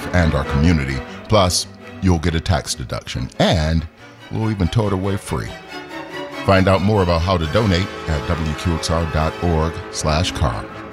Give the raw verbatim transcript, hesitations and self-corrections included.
and our community. Plus, you'll get a tax deduction, and we'll even tow it away free. Find out more about how to donate at w q x r dot org slash car.